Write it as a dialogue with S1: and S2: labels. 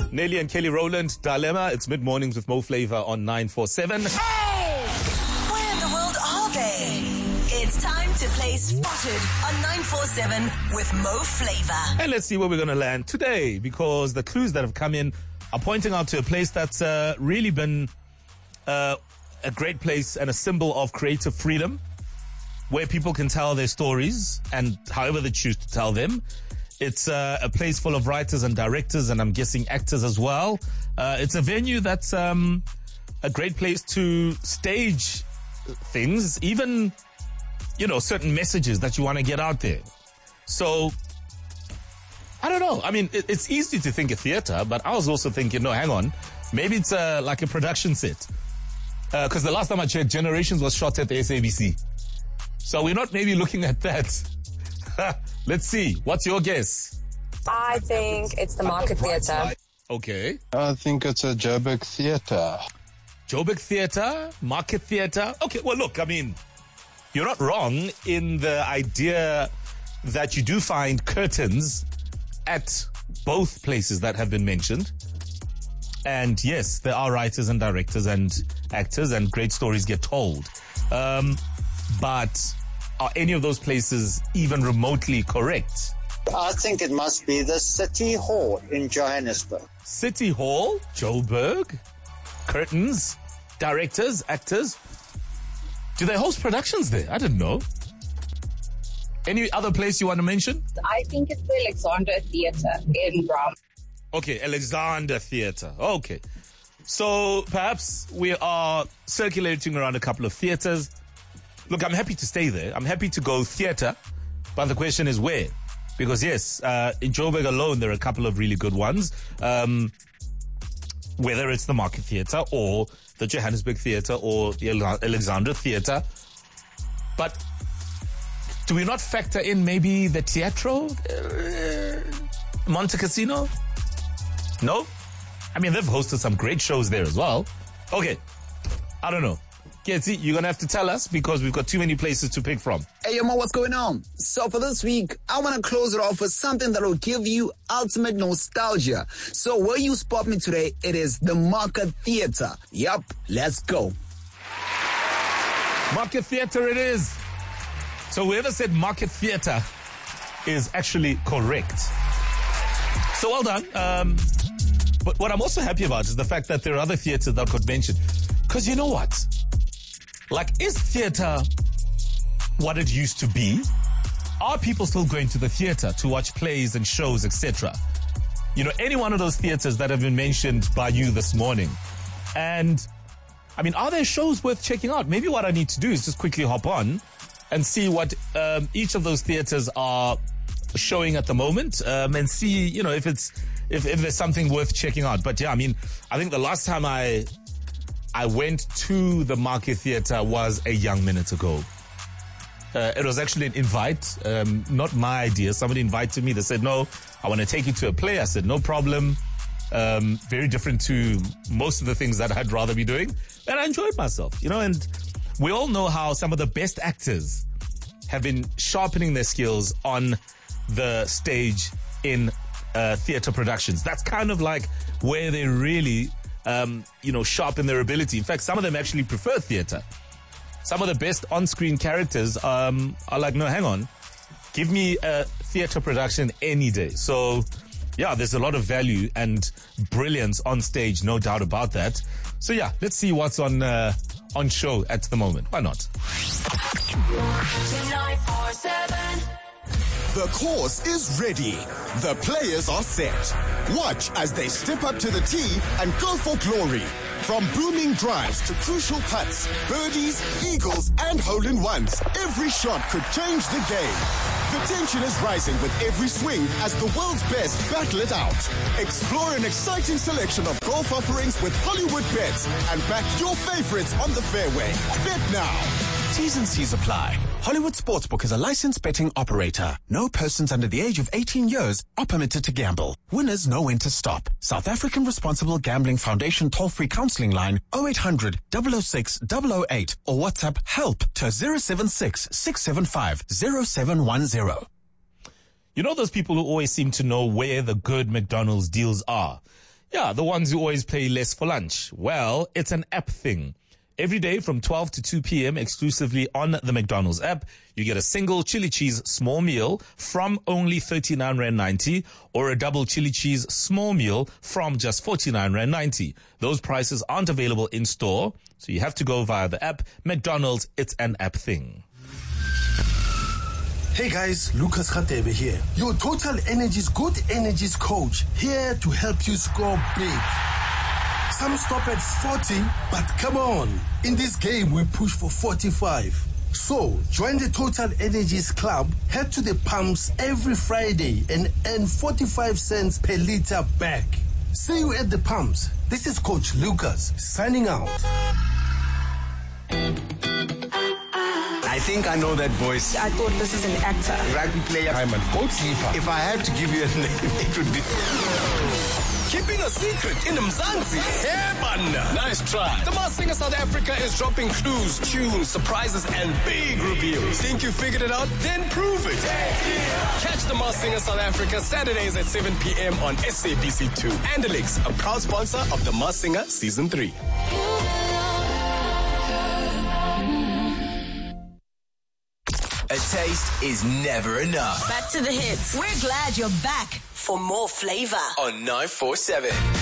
S1: Nelly and Kelly Rowland, Dilemma. It's mid-mornings with Mo Flava on 947.
S2: Where in the world are they? It's time to play Spotted on 947 with Mo Flava.
S1: And let's see where we're going to land today, because the clues that have come in are pointing out to a place that's really been a great place and a symbol of creative freedom, where people can tell their stories and however they choose to tell them. It's a place full of writers and directors, and I'm guessing actors as well. It's a venue that's a great place to stage things, even, you know, certain messages that you want to get out there. So, I don't know. I mean, it's easy to think of theater, but I was also thinking, no, hang on. Maybe it's like a production set. Because the last time I checked, Generations was shot at the SABC. So we're not maybe looking at that. Let's see. What's your guess?
S3: I think it's the Market Theatre.
S1: Okay.
S4: I think it's a Joburg Theatre.
S1: Joburg Theatre, Market Theatre. Okay, well, look, I mean, you're not wrong in the idea that you do find curtains at both places that have been mentioned. And yes, there are writers and directors and actors, and great stories get told. But are any of those places even remotely correct?
S5: I think it must be the City Hall in Johannesburg.
S1: City Hall, Joburg, curtains, directors, actors. Do they host productions there? I didn't know. Any other place you want to mention?
S3: I think it's the Alexander Theatre in Bram.
S1: Okay, Alexander Theatre. Okay. So perhaps we are circulating around a couple of theatres. Look, I'm happy to stay there. I'm happy to go theatre. But the question is where? Because yes, in Joburg alone, there are a couple of really good ones. Whether it's the Market Theatre or the Johannesburg Theatre or the Alexander Theatre. But do we not factor in maybe the Teatro? Monte Cassino? No? I mean, they've hosted some great shows there as well. Okay. I don't know. Ketsi, you're going to have to tell us, because we've got too many places to pick from.
S6: Hey, Mo, what's going on? So for this week, I want to close it off with something that will give you ultimate nostalgia. So where you spot me today, it is the Market Theatre. Yup, let's go.
S1: Market Theatre it is. So whoever said Market Theatre is actually correct. So well done. But what I'm also happy about is the fact that there are other theatres that got mentioned. Because you know what? Like, is theatre what it used to be? Are people still going to the theatre to watch plays and shows, etc.? You know, any one of those theatres that have been mentioned by you this morning. And, I mean, are there shows worth checking out? Maybe what I need to do is just quickly hop on and see what each of those theatres are showing at the moment, and see, you know, if there's something worth checking out. But yeah, I mean, I think the last time I went to the Market Theatre was a young minute ago. It was actually an invite, not my idea. Somebody invited me. They said, no, I want to take you to a play. I said, no problem. Very different to most of the things that I'd rather be doing. And I enjoyed myself, you know, and we all know how some of the best actors have been sharpening their skills on the stage in theatre productions. That's kind of like where they really sharpen their ability. In fact, some of them actually prefer theatre. Some of the best on-screen characters are like, no, hang on. Give me a theatre production any day. So, yeah, there's a lot of value and brilliance on stage, no doubt about that. So, yeah, let's see what's on show at the moment. Why not?
S2: 947.
S7: The course is ready. The players are set. Watch as they step up to the tee and go for glory. From booming drives to crucial putts, birdies, eagles, and hole-in-ones, every shot could change the game. The tension is rising with every swing as the world's best battle it out. Explore an exciting selection of golf offerings with Hollywood Bets and back your favorites on the fairway. Bet now.
S8: T's and C's apply. Hollywood Sportsbook is a licensed betting operator. No persons under the age of 18 years are permitted to gamble. Winners know when to stop. South African Responsible Gambling Foundation toll-free counseling line 0800 006 008 or WhatsApp help to 076 675 0710.
S1: You know those people who always seem to know where the good McDonald's deals are? Yeah, the ones who always pay less for lunch. Well, it's an app thing. Every day from 12 to 2 p.m. exclusively on the McDonald's app, you get a single chili cheese small meal from only 39.90 or a double chili cheese small meal from just 49.90. Those prices aren't available in store, so you have to go via the app. McDonald's, it's an app thing.
S9: Hey guys, Lucas Khatebe here. Your Total Energies Good Energies coach, here to help you score big. Some stop at 40, but come on. In this game, we push for 45. So, join the Total Energies Club, head to the pumps every Friday and earn 45 cents per liter back. See you at the pumps. This is Coach Lucas, signing out.
S10: I think I know that voice.
S11: I thought this is an actor.
S10: Rugby player.
S9: I'm a goalkeeper.
S10: If I had to give you a name, it would be...
S12: Keeping a secret in Mzansi. Hey, nice try. The Masked Singer South Africa is dropping clues, tunes, surprises, and big reveals. Think you figured it out? Then prove it. Catch The Masked Singer South Africa Saturdays at 7 p.m. on SABC2. Andalix, a proud sponsor of The Masked Singer Season 3.
S2: A taste is never enough.
S13: Back to the hits.
S2: We're glad you're back for more flavor
S12: On 947.